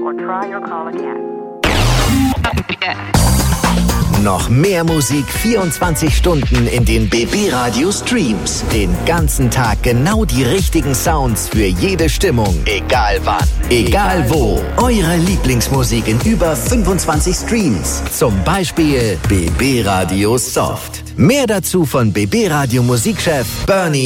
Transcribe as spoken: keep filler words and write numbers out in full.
or try your call again. Noch mehr Musik vierundzwanzig Stunden in den B B Radio Streams. Den ganzen Tag genau die richtigen Sounds für jede Stimmung. Egal wann, egal wo. Eure Lieblingsmusik in über fünfundzwanzig Streams. Zum Beispiel B B Radio Soft. Mehr dazu von B B Radio Musikchef Bernie